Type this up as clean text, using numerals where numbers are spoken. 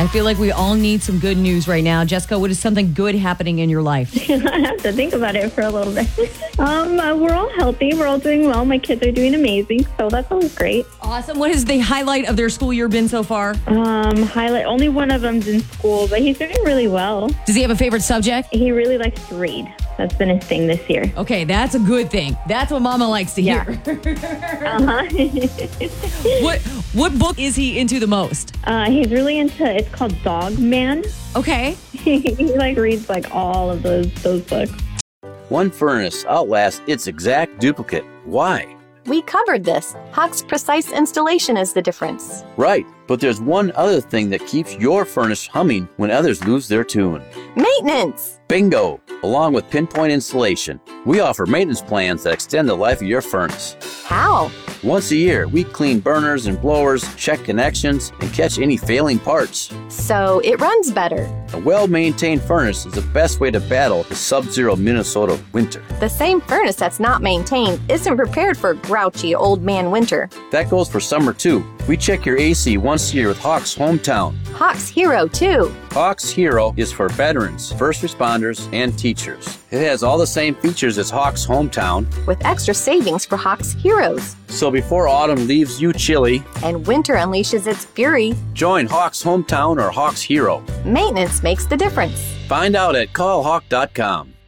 I feel like we all need some good news right now. Jessica, what is something good happening in your life? I have to think about it for a little bit. We're all healthy. We're all doing well. My kids are doing amazing, so that's always great. Awesome. What has the highlight of their school year been so far? Highlight. Only one of them's in school, but he's doing really well. Does he have a favorite subject? He really likes to read. That's been his thing this year. Okay, that's a good thing. That's what Mama likes to hear. What book is he into the most? He's really into. It's called Dog Man. Okay. He reads all of those books. One furnace outlasts its exact duplicate. Why? We covered this. Hawk's precise installation is the difference. Right, but there's one other thing that keeps your furnace humming when others lose their tune. Maintenance! Bingo! Along with pinpoint installation, we offer maintenance plans that extend the life of your furnace. How? Once a year, we clean burners and blowers, check connections, and catch any failing parts. So it runs better. A well-maintained furnace is the best way to battle the sub-zero Minnesota winter. The same furnace that's not maintained isn't prepared for grouchy old man winter. That goes for summer too. We check your AC once a year with Hawk's Hometown. Hawk's Hero too. Hawk's Hero is for veterans, first responders, and teachers. It has all the same features as Hawk's Hometown, with extra savings for Hawk's Heroes. So before autumn leaves you chilly and winter unleashes its fury, join Hawk's Hometown or Hawk's Hero. Maintenance makes the difference. Find out at callhawk.com.